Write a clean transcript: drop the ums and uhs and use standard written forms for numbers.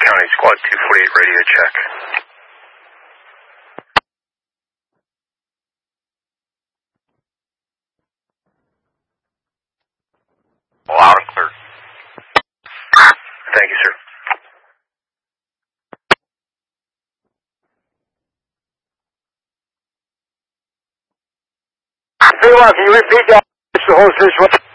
County, Squad 248 radio check. Loud and clear. Thank you, sir. Can you repeat that? The whole situation?